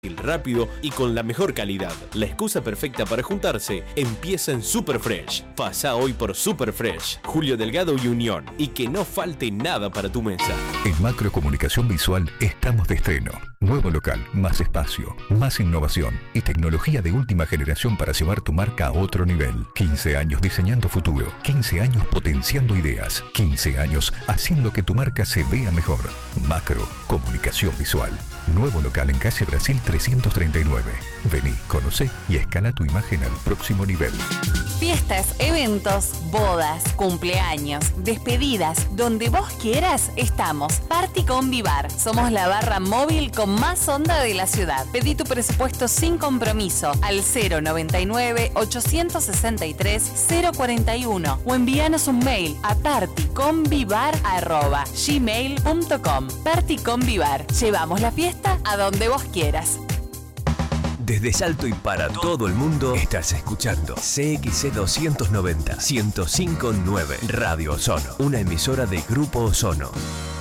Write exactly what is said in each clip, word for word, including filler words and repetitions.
rápido y con la mejor calidad. La excusa perfecta para juntarse empieza en Superfresh. Pasa hoy por Superfresh, Julio Delgado y Unión, y que no falte nada para tu mesa. En Macrocomunicación Visual estamos de estreno. Nuevo local, más espacio, más innovación y tecnología de última generación para llevar tu marca a otro nivel. quince años diseñando futuro, quince años potenciando ideas, quince años haciendo que tu marca se vea mejor. Macrocomunicación Visual. Nuevo local en calle Brasil trescientos treinta y nueve. Vení, conocé y escala tu imagen al próximo nivel. Fiestas, eventos, bodas, cumpleaños, despedidas, donde vos quieras, estamos. Party con Vivar. Somos la barra móvil con más onda de la ciudad. Pedí tu presupuesto sin compromiso al cero noventa y nueve, ochocientos sesenta y tres, cero cuarenta y uno o envíanos un mail a partyconvivar arroba gmail punto com. Party con Vivar. Llevamos la fiesta a donde vos quieras. Desde Salto y para todo el mundo, estás escuchando C X C doscientos noventa, ciento cinco punto nueve Radio Ozono, una emisora de Grupo Ozono.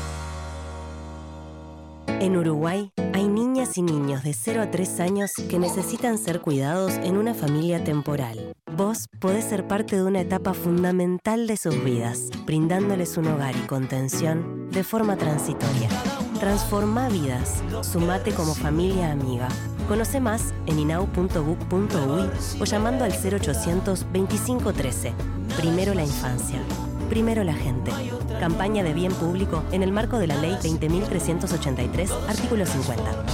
En Uruguay hay niñas y niños de cero a tres años que necesitan ser cuidados en una familia temporal. Vos podés ser parte de una etapa fundamental de sus vidas, brindándoles un hogar y contención de forma transitoria. Transforma vidas. Sumate como familia amiga. Conoce más en inau punto gov punto uy o llamando al cero ochocientos veinticinco trece. Primero la infancia. Primero la gente. Campaña de bien público en el marco de la Ley veinte mil trescientos ochenta y tres, artículo cincuenta.